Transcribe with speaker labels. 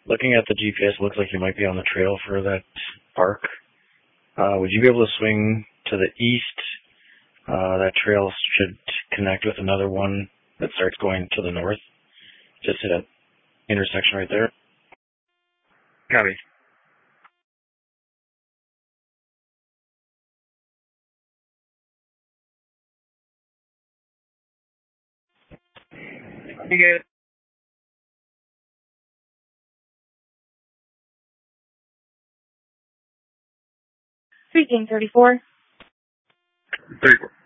Speaker 1: Looking at the GPS, it looks like you might be on the trail for that park. Would you be able to swing to the east? That trail should connect with another one that starts going to the north. Just at that intersection right there. Copy. You good?
Speaker 2: 34.
Speaker 1: 34.